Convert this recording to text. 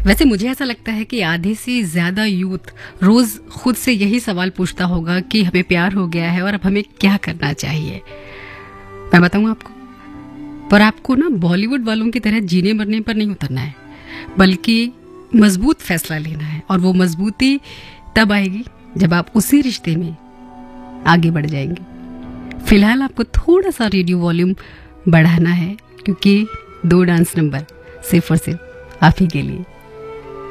वैसे मुझे ऐसा लगता है कि आधे से ज़्यादा यूथ रोज़ खुद से यही सवाल पूछता होगा कि हमें प्यार हो गया है और अब हमें क्या करना चाहिए। मैं बताऊँ आपको, पर आपको ना बॉलीवुड वालों की तरह जीने मरने पर नहीं उतरना है, बल्कि मजबूत फैसला लेना है। और वो मजबूती तब आएगी जब आप उसी रिश्ते में आगे बढ़ जाएंगे। फिलहाल आपको थोड़ा सा रेडियो वॉल्यूम बढ़ाना है, क्योंकि 2 डांस नंबर सिर्फ और सिर्फ आप ही के लिए।